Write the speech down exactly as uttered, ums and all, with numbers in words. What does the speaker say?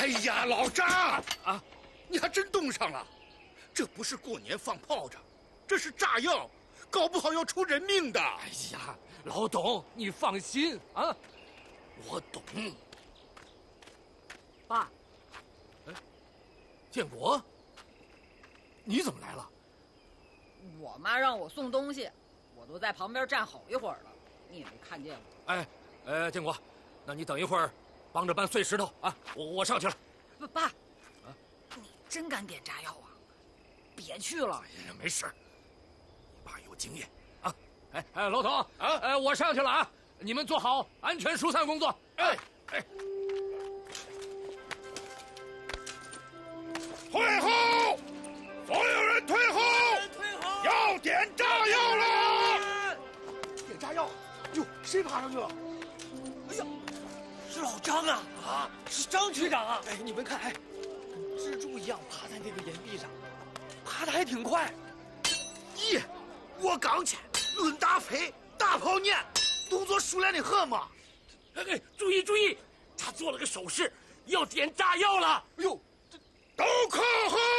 哎呀，老张啊，你还真冻上了！这不是过年放炮仗，这是炸药，搞不好要出人命的。 哎呀，老董，你放心啊，我懂。 爸， 哎，建国，你怎么来了？ 我妈让我送东西，我都在旁边站好一会儿了，你也没看见我。 哎，呃，建国，那你等一会儿，帮着搬碎石头啊！我我上去了。 不，爸，啊，你真敢点炸药啊？别去了。 哎呀，没事，你爸有经验啊。哎哎，老董啊， 哎，我上去了啊！你们做好安全疏散工作。哎哎， 退后！所有人退后！ 退后！ 要点炸药了！ 点炸药！哟，谁爬上去了？哎呀，是老张啊！啊，是张局长啊！哎，你们看，哎，蜘蛛一样爬在那个岩壁上，爬得还挺快。 咦，我刚去，论打飞，大炮念，动作熟练的很嘛。 哎哎，注意注意，他做了个手势，要点炸药了。 哎呦， 都靠后！